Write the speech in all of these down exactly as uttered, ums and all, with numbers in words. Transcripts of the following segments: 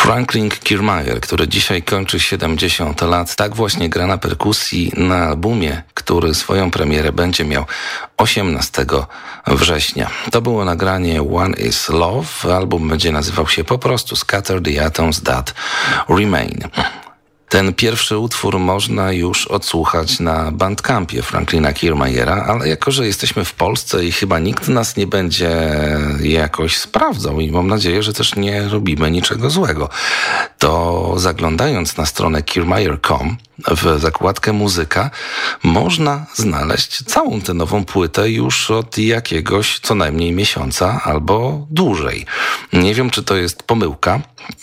Franklin Kiermaier, który dzisiaj kończy siedemdziesiąt lat, tak właśnie gra na perkusji na albumie, który swoją premierę będzie miał osiemnastego września. To było nagranie One is Love. Album będzie nazywał się po prostu Scatter the Atoms That Remain. Ten pierwszy utwór można już odsłuchać na Bandcampie Franklina Kiermaiera, ale jako że jesteśmy w Polsce i chyba nikt nas nie będzie jakoś sprawdzał i mam nadzieję, że też nie robimy niczego złego, to zaglądając na stronę kiermaier kropka com w zakładkę muzyka można znaleźć całą tę nową płytę już od jakiegoś co najmniej miesiąca albo dłużej. Nie wiem, czy to jest pomyłka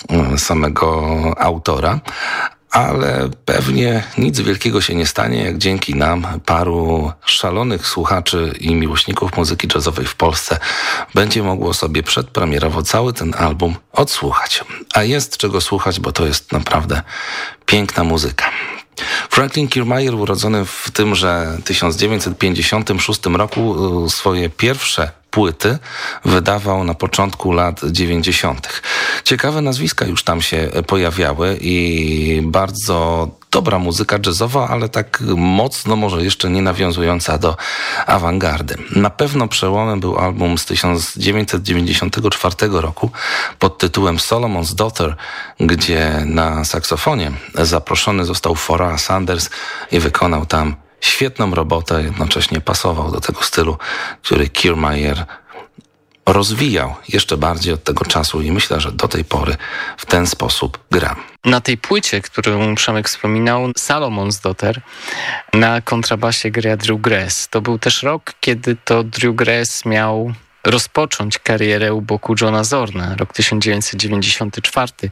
samego autora, ale pewnie nic wielkiego się nie stanie, jak dzięki nam, paru szalonych słuchaczy i miłośników muzyki jazzowej w Polsce, będzie mogło sobie przedpremierowo cały ten album odsłuchać. A jest czego słuchać, bo to jest naprawdę piękna muzyka. Franklin Kiermaier, urodzony w tymże tysiąc dziewięćset pięćdziesiątym szóstym roku, swoje pierwsze płyty wydawał na początku lat dziewięćdziesiątych. Ciekawe nazwiska już tam się pojawiały i bardzo dobra muzyka jazzowa, ale tak mocno może jeszcze nie nawiązująca do awangardy. Na pewno przełomem był album z tysiąc dziewięćset dziewięćdziesiątego czwartego roku pod tytułem Solomon's Daughter, gdzie na saksofonie zaproszony został Pharoah Sanders i wykonał tam świetną robotę, jednocześnie pasował do tego stylu, który Kiermaier rozwijał jeszcze bardziej od tego czasu i myślę, że do tej pory w ten sposób gra. Na tej płycie, którą Przemek wspominał, Solomon's Daughter, na kontrabasie gra Drew Grass. To był też rok, kiedy to Drew Grass miał rozpocząć karierę u boku Johna Zorna, rok tysiąc dziewięćset dziewięćdziesiąty czwarty,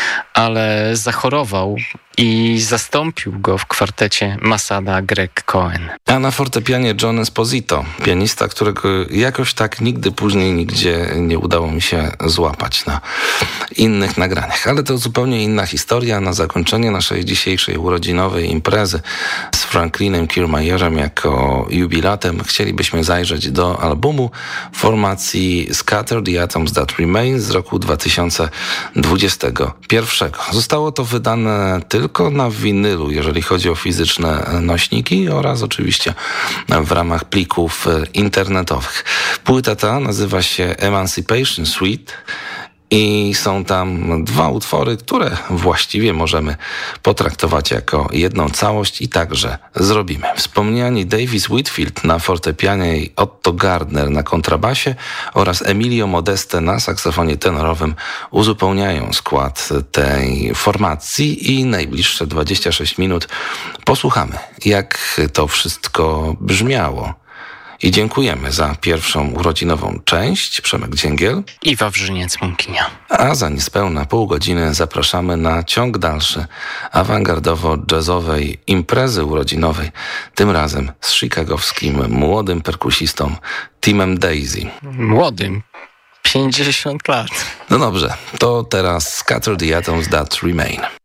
ale zachorował i zastąpił go w kwartecie Masada Greg Cohen. A na fortepianie John Esposito, pianista, którego jakoś tak nigdy później nigdzie nie udało mi się złapać na innych nagraniach. Ale to zupełnie inna historia. Na zakończenie naszej dzisiejszej urodzinowej imprezy z Franklinem Kiermaierem jako jubilatem chcielibyśmy zajrzeć do albumu formacji Scatter the Atoms That Remain z roku dwa tysiące dwudziestego pierwszego. Zostało to wydane tylko na winylu, jeżeli chodzi o fizyczne nośniki oraz oczywiście w ramach plików internetowych. Płyta ta nazywa się Emancipation Suite i są tam dwa utwory, które właściwie możemy potraktować jako jedną całość i także zrobimy. Wspomniani Davis Whitfield na fortepianie i Otto Gardner na kontrabasie oraz Emilio Modeste na saksofonie tenorowym uzupełniają skład tej formacji i najbliższe dwadzieścia sześć minut posłuchamy, jak to wszystko brzmiało. I dziękujemy za pierwszą urodzinową część. Przemek Dzięgiel i Wawrzyniec-Mąkinia. A za niespełna pół godziny zapraszamy na ciąg dalszy awangardowo-jazzowej imprezy urodzinowej, tym razem z chicagowskim młodym perkusistą Timem Daisy. Młodym? pięćdziesiąt lat. No dobrze, to teraz Scatter the Atoms That Remain.